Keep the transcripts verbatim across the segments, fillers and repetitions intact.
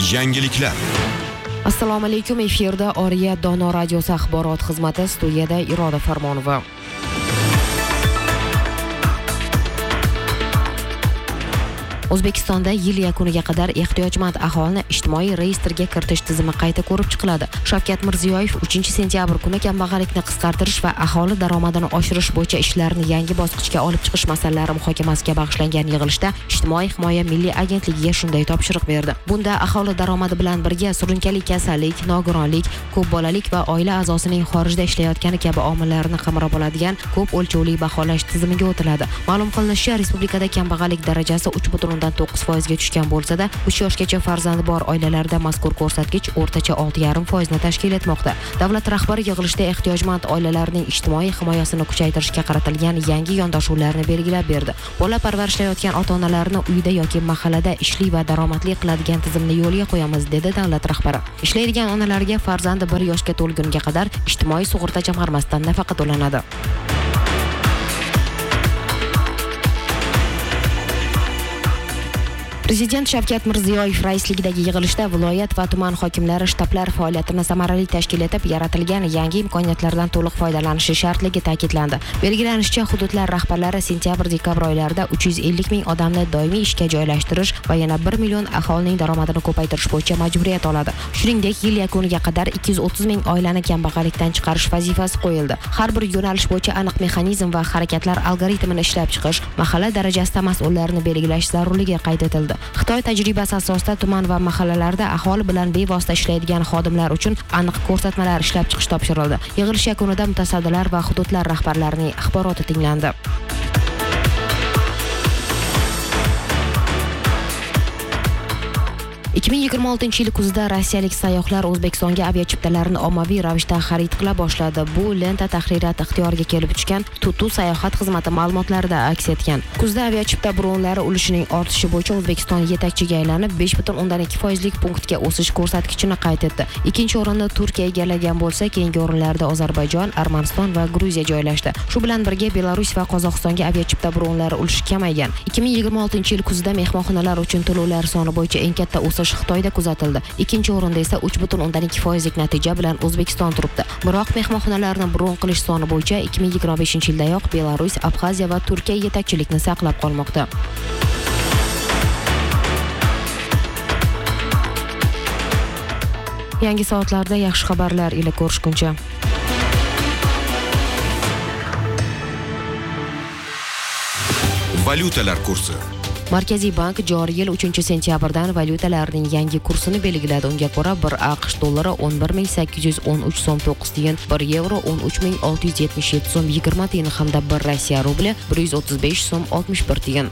Yangiliklar. Assalomu alaykum, efirda Oriya Dono radiosi axborot xizmati, studiyada Iroda Farmonova. O'zbekistonda yil yakuniga qadar ehtiyojmand aholini ijtimoiy reyestrga kiritish tizimi qayta ko'rib chiqiladi. Shavkat Mirziyoyev uchinchi sentyabr kuni kambag'allikni qisqartirish va aholi daromadini oshirish bo'yicha ishlarni yangi bosqichga olib chiqish masalalari muhokamasiga bag'ishlangan yig'ilishda Ijtimoiy himoya milliy agentligiga shunday topshiriq berdi. Bunda aholi daromadi bilan birga surunkali kasallik, nogironlik, ko'p bolalik va oila a'zosining xorijda ishlayotgani kabi omillarni qamrab oladigan ko'p o'lchovli baholash tizimiga o'tiladi. Ma'lum qilinishicha, respublikada kambag'allik darajasi uch butun to'qqiz foizga tushgan bo'lsa-da, uch yoshgacha farzandi bor oilalarda mazkur ko'rsatkich o'rtacha olti yarim foizni tashkil etmoqda. Davlat rahbari yig'ilishda ehtiyojmand oilalarning ijtimoiy himoyasini kuchaytirishga qaratilgan yangi yondashuvlarni belgilab berdi. Bola parvarishlayotgan ota-onalarni uyda yoki mahallada ishli va daromadli qiladigan tizimni yo'lga qo'yamiz, dedi davlat rahbari. Ishlaydigan onalarga farzandi bir yoshga to'lguniga qadar ijtimoiy sug'urta jamg'armasidan nafaqa to'lanadi. Prezident Shavkat Mirziyoyev raisligidagi yig'ilishda viloyat va tuman hokimlari shtablar faoliyatini samarali tashkil etib, yaratilgan yangi imkoniyatlardan to'liq foydalanishi shartligi ta'kidlandi. Belgilanishicha, hududlar rahbarlari sentyabr-dekabr oylarida uch yuz ellik ming odamni doimiy ishga joylashtirish va yana bir million aholining daromadini ko'paytirish bo'yicha majburiyat oladi. Shuningdek, yil yakuniga qadar ikki yuz o'ttiz ming oilani kambag'allikdan chiqarish vazifasi qo'yildi. Har bir yo'nalish bo'yicha aniq mexanizm va harakatlar algoritmini ishlab chiqish, mahalla darajasida mas'ullarni belgilash zarurligi qayd etildi. Xitoy tajribasi asosida tuman va mahallalarda aholi bilan bevosita ishlaydigan xodimlar uchun aniq ko'rsatmalar ishlab chiqish topshirildi. Yig'ilish yakunida mutasaddilar va hududlar rahbarlarining axboroti tinglandi. ikki ming yigirma oltinchi yil kuzida rossiyalik sayyohlar O'zbekistonga aviachiptalarni ommaviy ravishda xarid qila boshladi. Bu Lenta tahririyati ixtiyoriga kelib tushgan Tutu sayohat xizmati ma'lumotlarida aks etgan. Kuzda aviachipta bronlari ulushining ortishi bo'yicha O'zbekiston yetakchiga aylanib, besh butun o'ndan ikki foizlik punktga o'sish ko'rsatkichini qayd etdi. Ikkinchi o'rinni Turkiya egallagan bo'lsa, keyingi o'rinlarda Ozarbayjon, Armaniston va Gruziya joylashdi. Shu bilan birga Belarus va Qozog'istonga aviachipta bronlari ulushi kamaygan. ikki ming yigirma oltinchi yil kuzida mehmonxonalar uchun to'lovlar soni bo'yicha eng katta o'sish Xitoyda kuzatildi. Ikkinchi o'rinda esa uch butun o'ndan ikki foizlik natija bilan O'zbekiston turibdi. Biroq mehmonxonalarni bron qilish soni bo'yicha ikki ming yigirma beshinchi yildayoq Belarus, Abxaziya va Turkiya yetakchilikni saqlab qolmoqda. Yangi soatlarda yaxshi xabarlar ila ko'rishguncha. Valyutalar kursi. Markaziy bank joriy yil uchinchi sentyabrdan valyutalarning yangi kursini belgiladi. Unga ko'ra, bir AQSh dollari o'n bir ming sakkiz yuz o'n uch so'm to'qqiz tiyin, bir yevro o'n uch ming olti yuz yetmish yetti so'm yigirma tiyin hamda bir Rossiya rubli bir yuz o'ttiz besh so'm oltmish bir tiyin.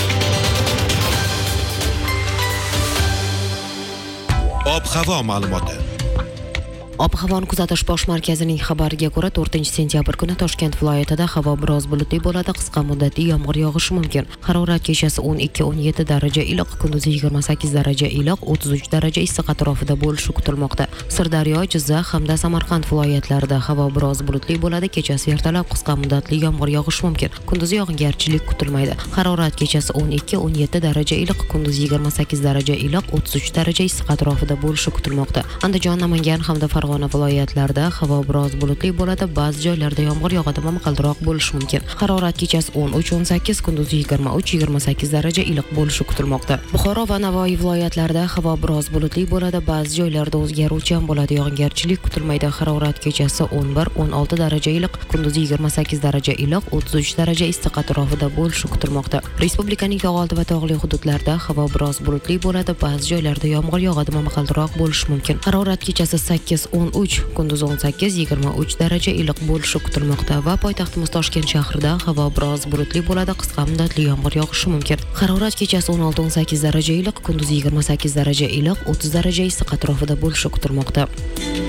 Ob-havo ma'lumoti. Ob-havoni kuzatish bosh markazining xabariga ko'ra, to'rtinchi sentyabr kuni Toshkent viloyatida havo biroz bulutli bo'ladi, qisqa muddatli yomg'ir yog'ishi mumkin. Harorat kechasi o'n ikki o'n yetti daraja iliq, kunduzi yigirma sakkiz daraja iliq, o'ttiz uch daraja issiq atrofida bo'lishi kutilmoqda. Sirdaryo, Jizzax hamda Samarqand viloyatlarida havo biroz bulutli bo'ladi, kechasi ertalab qisqa muddatli yomg'ir yog'ishi mumkin. Kunduzi yog'ingarchilik kutilmaydi. Harorat kechasi o'n ikki o'n yetti daraja iliq, kunduzi yigirma sakkiz daraja iliq, o'ttiz uch daraja issiq atrofida bo'lishi kutilmoqda. Andijon, Namangan hamda Farg'ona viloyatlarida havo biroz bulutli bo'ladi, ba'zi joylarda yomg'ir yog'adi, momaqaldiroq bo'lishi mumkin. Harorat kechasi o'n uch o'n sakkiz, kunduzi yigirma uch yigirma sakkiz daraja iliq bo'lishi kutilmoqda. Buxoro va Navoiy viloyatlarida havo biroz bulutli bo'ladi, ba'zi joylarda o'zgaruvchan bo'ladi, yog'ingarchilik kutilmaydi. Harorat kechasi o'n bir o'n olti daraja iliq, kunduzi yigirma sakkiz daraja iliq, o'ttiz uch daraja issiq atrofida bo'lishi kutilmoqda. Respublikaning tog'oldi va tog'li hududlarida havo biroz bulutli bo'ladi, ba'zi joylarda yomg'ir yog'adi, momaqaldiroq bo'lishi mumkin. Harorat kechasi sakkiz o'n uch, kunduzi o'n sakkiz yigirma uch daraja iliq bo'lishi kutilmoqda va poytaxtimiz Toshkent shahrida havo biroz bulutli bo'ladi, qisqa muddatli yomg'ir yog'ishi mumkin. Harorat kechasi o'n olti o'n sakkiz daraja iliq, kunduzi yigirma sakkiz daraja iliq, o'ttiz daraja issiq atrofida bo'lishi kutilmoqda.